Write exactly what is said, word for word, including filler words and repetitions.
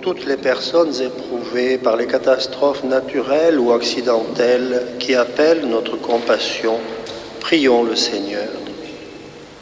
toutes les personnes éprouvées par les catastrophes naturelles ou accidentelles qui appellent notre compassion, prions le Seigneur.